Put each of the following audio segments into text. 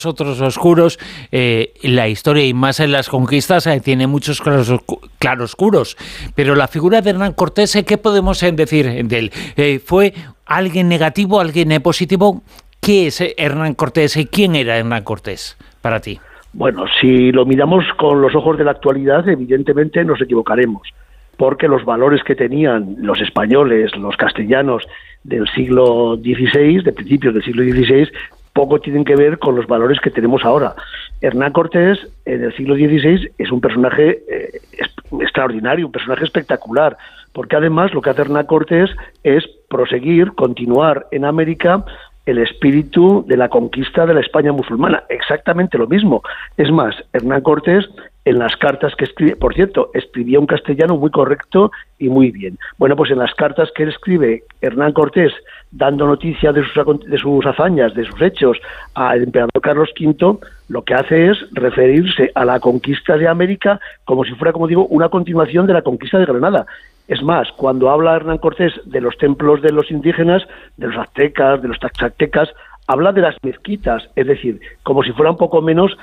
otros oscuros, la historia y más en las conquistas tiene muchos claroscuros, pero la figura de Hernán Cortés, ¿qué podemos decir de él? ¿Fue alguien negativo, alguien positivo? ¿Qué es Hernán Cortés y quién era Hernán Cortés para ti? Bueno, si lo miramos con los ojos de la actualidad, evidentemente nos equivocaremos, porque los valores que tenían los españoles, los castellanos del siglo XVI, de principios del siglo XVI, poco tienen que ver con los valores que tenemos ahora. Hernán Cortés, en el siglo XVI, es un personaje extraordinario, un personaje espectacular, porque además lo que hace Hernán Cortés es proseguir, continuar en América el espíritu de la conquista de la España musulmana, exactamente lo mismo. Es más, Hernán Cortés, en las cartas que escribe, por cierto, escribía un castellano muy correcto y muy bien. Bueno, pues en las cartas que él escribe, Hernán Cortés, dando noticia de sus hazañas, de sus hechos, al emperador Carlos V, lo que hace es referirse a la conquista de América como si fuera, como digo, una continuación de la conquista de Granada. Es más, cuando habla Hernán Cortés de los templos de los indígenas, de los aztecas, de los taxaltecas, habla de las mezquitas, es decir, como si fueran poco menos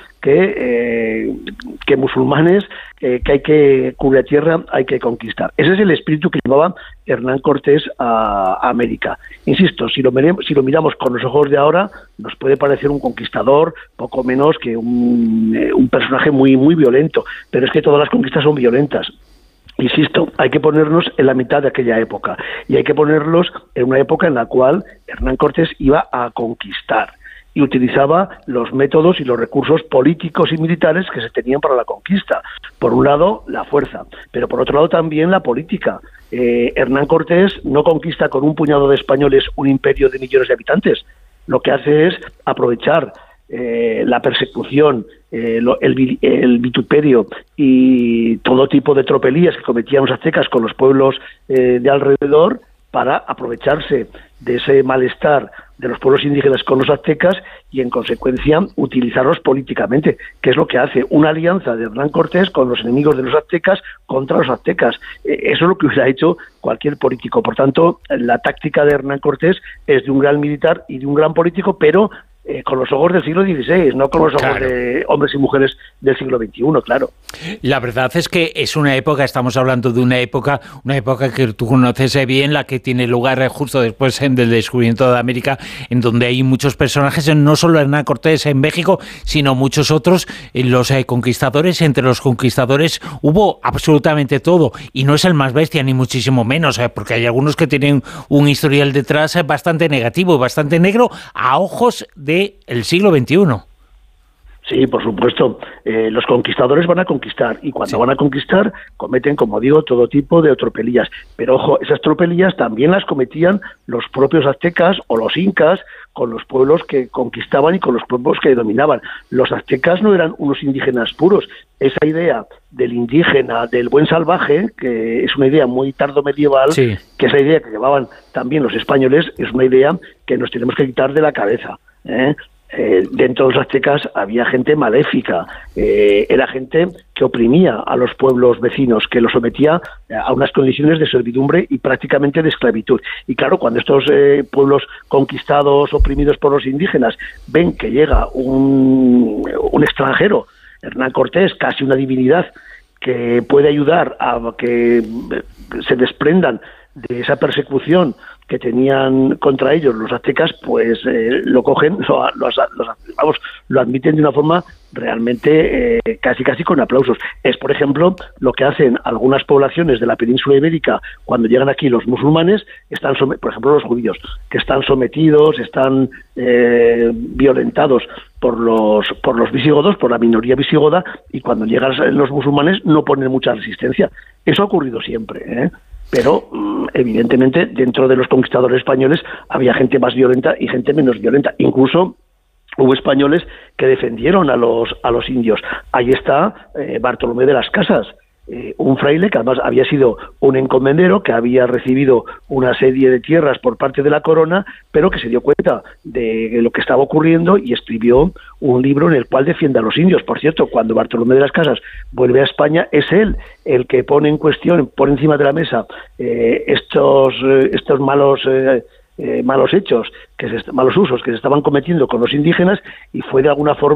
que musulmanes que hay que cubrir tierra, hay que conquistar. Ese es el espíritu que llevaba Hernán Cortés a América. Insisto, si lo miramos con los ojos de ahora, nos puede parecer un conquistador, poco menos que un personaje muy, muy violento, pero es que todas las conquistas son violentas. Insisto, hay que ponernos en la mitad de aquella época y hay que ponerlos en una época en la cual Hernán Cortés iba a conquistar y utilizaba los métodos y los recursos políticos y militares que se tenían para la conquista. Por un lado, la fuerza, pero por otro lado también la política. Hernán Cortés no conquista con un puñado de españoles un imperio de millones de habitantes. Lo que hace es aprovechar la persecución, el vituperio y todo tipo de tropelías que cometían los aztecas con los pueblos de alrededor para aprovecharse de ese malestar de los pueblos indígenas con los aztecas y, en consecuencia, utilizarlos políticamente, que es lo que hace una alianza de Hernán Cortés con los enemigos de los aztecas contra los aztecas. Eso es lo que hubiera hecho cualquier político. Por tanto, la táctica de Hernán Cortés es de un gran militar y de un gran político, pero con los ojos del siglo XVI, no con los ojos de hombres y mujeres del siglo XXI, claro. La verdad es que es una época, estamos hablando de una época que tú conoces bien, la que tiene lugar justo después del descubrimiento de América, en donde hay muchos personajes, no solo Hernán Cortés en México, sino muchos otros, los conquistadores. Entre los conquistadores hubo absolutamente todo, y no es el más bestia, ni muchísimo menos, porque hay algunos que tienen un historial detrás bastante negativo, bastante negro, a ojos del siglo XXI. Sí, por supuesto. Los conquistadores van a conquistar y cuando van a conquistar cometen, como digo, todo tipo de tropelías. Pero ojo, esas tropelías también las cometían los propios aztecas o los incas con los pueblos que conquistaban y con los pueblos que dominaban. Los aztecas no eran unos indígenas puros. Esa idea del indígena, del buen salvaje, que es una idea muy tardomedieval, que esa idea que llevaban también los españoles, es una idea que nos tenemos que quitar de la cabeza. Dentro de los aztecas había gente maléfica, era gente que oprimía a los pueblos vecinos, que los sometía a unas condiciones de servidumbre y prácticamente de esclavitud. Y claro, cuando estos pueblos conquistados, oprimidos por los indígenas, ven que llega un extranjero, Hernán Cortés, casi una divinidad, que puede ayudar a que se desprendan de esa persecución que tenían contra ellos los aztecas, pues lo cogen, lo admiten de una forma realmente casi con aplausos. Es, por ejemplo, lo que hacen algunas poblaciones de la península ibérica cuando llegan aquí los musulmanes, por ejemplo los judíos, que están sometidos, están violentados por los visigodos, por la minoría visigoda, y cuando llegan los musulmanes no ponen mucha resistencia. Eso ha ocurrido siempre, Pero, evidentemente, dentro de los conquistadores españoles había gente más violenta y gente menos violenta. Incluso hubo españoles que defendieron a los indios. Ahí está Bartolomé de las Casas, un fraile que además había sido un encomendero, que había recibido una serie de tierras por parte de la corona, pero que se dio cuenta de lo que estaba ocurriendo y escribió un libro en el cual defiende a los indios. Por cierto, cuando Bartolomé de las Casas vuelve a España, es él el que pone en cuestión, por encima de la mesa, estos malos hechos, malos usos que se estaban cometiendo con los indígenas, y fue de alguna forma